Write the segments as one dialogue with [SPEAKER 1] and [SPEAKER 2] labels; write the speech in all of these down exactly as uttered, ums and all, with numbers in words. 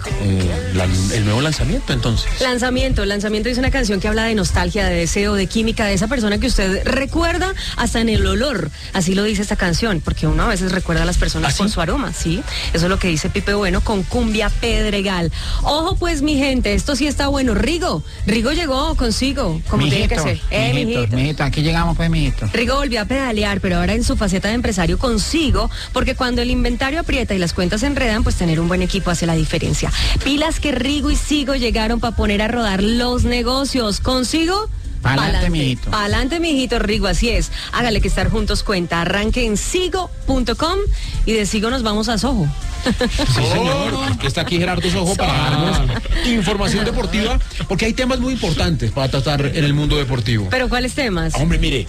[SPEAKER 1] eh, la, el nuevo lanzamiento, entonces.
[SPEAKER 2] Lanzamiento, lanzamiento es una canción que habla de nostalgia, de deseo, de química, de esa persona que usted recuerda hasta en el olor. Así lo dice esta canción, porque uno a veces recuerda a las personas
[SPEAKER 1] ¿Ah,
[SPEAKER 2] por
[SPEAKER 1] sí?
[SPEAKER 2] su aroma, ¿sí? Eso es lo que dice Pipe Bueno con Cumbia Pedregal. Ojo pues, mi gente, esto sí está bueno. Rigo, Rigo llegó consigo, como tiene que ser. Eh,
[SPEAKER 3] mijitos,
[SPEAKER 2] mijito.
[SPEAKER 3] mijitos, aquí llegamos pues, mijitos.
[SPEAKER 2] Rigo volvió a pedalear, pero ahora en su faceta de empresario consigo, porque cuando el inventario aprieta y las cuentas se enredan, pues tener un buen equipo hace la diferencia. Pilas que Rigo y Sigo llegaron para poner a rodar los negocios. Consigo.
[SPEAKER 3] Pa'lante, mijito.
[SPEAKER 2] Pa'lante, mijito, Rigo, así es. Hágale que estar juntos cuenta. Arranque en sigo punto com y de Sigo nos vamos a Soho.
[SPEAKER 1] Sí, señor, porque está aquí Gerardo Sojo para darnos información deportiva, porque hay temas muy importantes para tratar en el mundo deportivo.
[SPEAKER 2] ¿Pero cuáles temas?
[SPEAKER 1] Hombre, mire,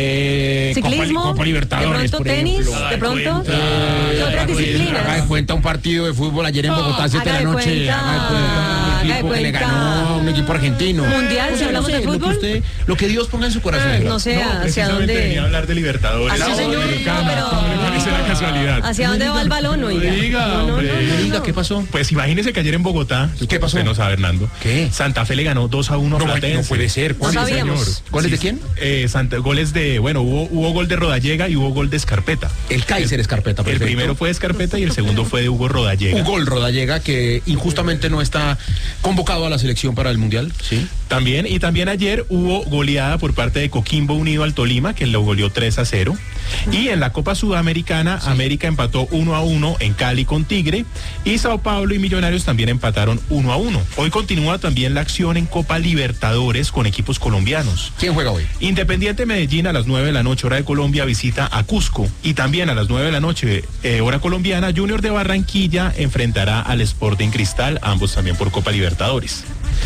[SPEAKER 1] eh,
[SPEAKER 2] ¿Ciclismo?
[SPEAKER 1] Copa, Copa Libertadores,
[SPEAKER 2] ¿De pronto
[SPEAKER 1] por
[SPEAKER 2] tenis?
[SPEAKER 1] ejemplo.
[SPEAKER 2] ¿De pronto?
[SPEAKER 1] Eh,
[SPEAKER 2] ¿Qué otras
[SPEAKER 1] haga de
[SPEAKER 2] disciplinas?
[SPEAKER 1] cuenta un partido de fútbol ayer en Bogotá, siete de
[SPEAKER 2] haga
[SPEAKER 1] la
[SPEAKER 2] de
[SPEAKER 1] noche.
[SPEAKER 2] cuenta.
[SPEAKER 1] Haga de cuenta, un
[SPEAKER 2] Haga de
[SPEAKER 1] equipo que le
[SPEAKER 2] cuenta.
[SPEAKER 1] ganó a un equipo argentino.
[SPEAKER 2] ¿Mundial,
[SPEAKER 1] O
[SPEAKER 2] si
[SPEAKER 1] sea,
[SPEAKER 2] hablamos
[SPEAKER 1] no sé,
[SPEAKER 2] de
[SPEAKER 1] lo que
[SPEAKER 2] fútbol?
[SPEAKER 1] usted- lo que Dios ponga en su corazón.
[SPEAKER 2] Ah,
[SPEAKER 1] Gerardo.
[SPEAKER 2] no sé hacia
[SPEAKER 4] Precisamente venía a
[SPEAKER 2] dónde.
[SPEAKER 4] hablar de Libertadores.
[SPEAKER 2] Ah, sí, señor,
[SPEAKER 4] Sudamericana,
[SPEAKER 2] no, pero-
[SPEAKER 4] ¿cómo le parece la casualidad?
[SPEAKER 2] ¿Hacia dónde va el balón, oiga?
[SPEAKER 4] Diga,
[SPEAKER 2] No, no,
[SPEAKER 4] hombre.
[SPEAKER 2] no, no,
[SPEAKER 1] Diga,
[SPEAKER 2] no.
[SPEAKER 1] ¿qué pasó?
[SPEAKER 4] Pues imagínese que ayer en Bogotá,
[SPEAKER 1] ¿Qué pasó?
[SPEAKER 4] usted no sabe, Hernando.
[SPEAKER 1] ¿Qué?
[SPEAKER 4] Santa Fe le ganó dos a uno a
[SPEAKER 1] No,
[SPEAKER 4] Platense.
[SPEAKER 1] no puede ser.
[SPEAKER 2] No
[SPEAKER 1] ¿Cuál?
[SPEAKER 2] sabíamos.
[SPEAKER 1] ¿Cuál es de
[SPEAKER 4] Sí,
[SPEAKER 1] quién?
[SPEAKER 4] Eh, Santa, goles de, bueno, hubo, hubo gol de Rodallega y hubo gol de Escarpeta.
[SPEAKER 1] El Kaiser Escarpeta,
[SPEAKER 4] El
[SPEAKER 1] perfecto.
[SPEAKER 4] primero fue de Escarpeta y el segundo fue de Hugo Rodallega.
[SPEAKER 1] Hugo Rodallega, que injustamente no está convocado a la selección para el Mundial, ¿sí?
[SPEAKER 4] También, y también ayer hubo goleada por parte de Coquimbo Unido al Tolima, que lo goleó tres a cero. Y en la Copa Sudamericana, América empató uno a uno en Cali con Tigre, y Sao Paulo y Millonarios también empataron uno a uno. Hoy continúa también la acción en Copa Libertadores con equipos colombianos.
[SPEAKER 1] ¿Quién juega hoy?
[SPEAKER 4] Independiente Medellín a las nueve de la noche, hora de Colombia, visita a Cusco. Y también a las nueve de la noche, eh, hora colombiana, Junior de Barranquilla enfrentará al Sporting Cristal, ambos también por Copa Libertadores.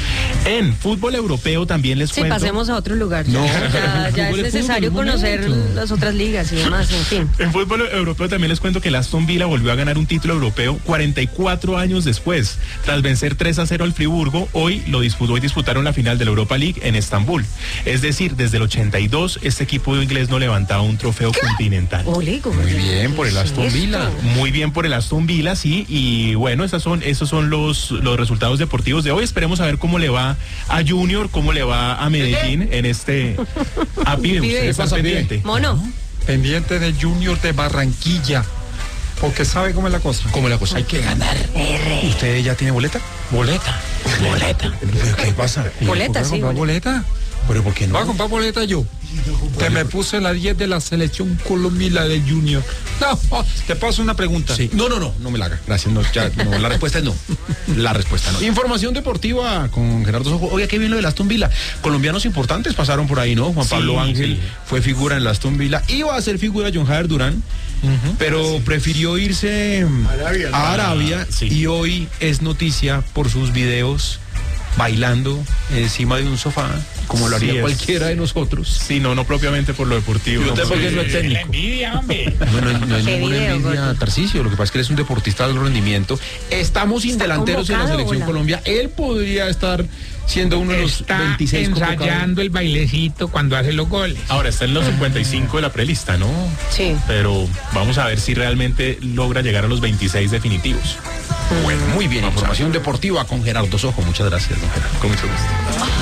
[SPEAKER 4] En fútbol europeo también les
[SPEAKER 2] Sí,
[SPEAKER 4] cuento.
[SPEAKER 2] pasemos a otro lugar.
[SPEAKER 1] No.
[SPEAKER 2] Ya, ya es
[SPEAKER 1] Fútbol es
[SPEAKER 2] necesario
[SPEAKER 1] fútbol, un
[SPEAKER 2] conocer
[SPEAKER 1] momento.
[SPEAKER 2] las otras ligas y demás, en fin.
[SPEAKER 4] En fútbol europeo también les cuento que el Aston Villa volvió a ganar un título europeo cuarenta y cuatro años después. Tras vencer tres a cero al Friburgo, hoy lo disputó y disputaron la final de la Europa League en Estambul. Es decir, desde el ochenta y dos este equipo inglés no levantaba un trofeo continental.
[SPEAKER 2] Ole,
[SPEAKER 1] Muy bien, por el Aston
[SPEAKER 2] ¿Qué es
[SPEAKER 1] Villa.
[SPEAKER 2] esto?
[SPEAKER 4] Muy bien por el Aston Villa, sí, y bueno, esas son, esos son los, los resultados deportivos de hoy. Esperemos a ver cómo le va a Junior, cómo le va a Medellín en este... A Pibe,
[SPEAKER 2] Pibe,
[SPEAKER 4] usted está
[SPEAKER 1] pasa, Pibe?
[SPEAKER 4] pendiente.
[SPEAKER 2] Mono.
[SPEAKER 5] Pendiente de Junior de Barranquilla, porque sabe cómo es la cosa.
[SPEAKER 1] ¿Cómo es la cosa? Hay que ganar. ¿Usted ya tiene boleta?
[SPEAKER 5] Boleta.
[SPEAKER 1] Boleta. ¿Qué pasa?
[SPEAKER 2] Boleta,
[SPEAKER 5] ¿Voy a
[SPEAKER 2] sí.
[SPEAKER 5] comprar
[SPEAKER 2] boleta.
[SPEAKER 5] boleta?
[SPEAKER 1] ¿Pero por qué
[SPEAKER 5] Voy a
[SPEAKER 1] no?
[SPEAKER 5] comprar boleta yo. Que me puse la diez de la selección Colombia y la de Junior. No, te paso una pregunta.
[SPEAKER 1] Sí. No, no, no, no me la haga. Gracias. No, ya, no, la respuesta es no. La respuesta no. Información deportiva con Gerardo Sojo. Oiga, qué bien lo del Aston Villa. Colombianos importantes pasaron por ahí, ¿no? Juan
[SPEAKER 4] Sí,
[SPEAKER 1] Pablo Ángel
[SPEAKER 4] sí.
[SPEAKER 1] fue figura en el Aston Villa. Iba a ser figura John Javier Durán, pero prefirió irse a Arabia
[SPEAKER 4] Sí.
[SPEAKER 1] y hoy es noticia por sus videos bailando encima de un sofá, como lo haría
[SPEAKER 4] Sí, es.
[SPEAKER 1] cualquiera de nosotros.
[SPEAKER 4] Sí, no, no propiamente por lo deportivo.
[SPEAKER 1] ¿Y usted
[SPEAKER 4] no,
[SPEAKER 1] por qué
[SPEAKER 4] sí.
[SPEAKER 1] no es técnico?
[SPEAKER 3] envidia, hombre.
[SPEAKER 1] Bueno, no hay
[SPEAKER 2] Qué
[SPEAKER 1] ninguna
[SPEAKER 2] video,
[SPEAKER 1] envidia,
[SPEAKER 2] gordo.
[SPEAKER 1] Tarcisio. Lo que pasa es que él es un deportista de alto rendimiento. Estamos sin
[SPEAKER 2] Está
[SPEAKER 1] delanteros en la
[SPEAKER 2] convocado,
[SPEAKER 1] selección
[SPEAKER 2] hola.
[SPEAKER 1] Colombia. Él podría estar siendo uno de los
[SPEAKER 3] Está
[SPEAKER 1] veintiséis convocados.
[SPEAKER 3] ensayando el bailecito cuando hace los goles.
[SPEAKER 4] Ahora está en los cincuenta y cinco de la prelista, ¿no?
[SPEAKER 2] Sí.
[SPEAKER 4] Pero vamos a ver si realmente logra llegar a los veintiséis definitivos.
[SPEAKER 1] Bueno, muy bien. Información deportiva con Gerardo Sojo. Muchas gracias, don Gerardo.
[SPEAKER 4] Con mucho gusto.